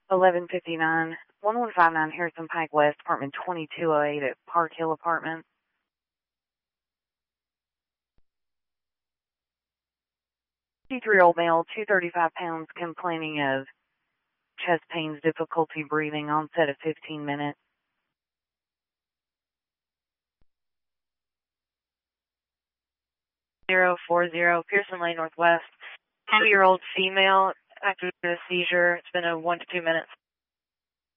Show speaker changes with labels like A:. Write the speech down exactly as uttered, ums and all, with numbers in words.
A: eleven fifty-nine, one one five nine Harrison Pike West, apartment twenty-two oh eight at Park Hill Apartments. fifty-three-year-old male, two hundred thirty-five pounds, complaining of chest pains, difficulty breathing, onset of fifteen minutes.
B: zero four zero Pearson Lane Northwest, two-year-old female, active in a seizure. It's been a one to two minutes.